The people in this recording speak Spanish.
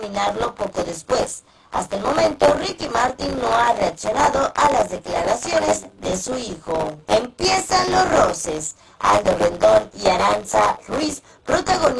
terminarlo poco después. Hasta el momento, Ricky Martin no ha reaccionado a las declaraciones de su hijo. Empiezan los roces. Aldo Rendón y Aranza Ruiz protagonizan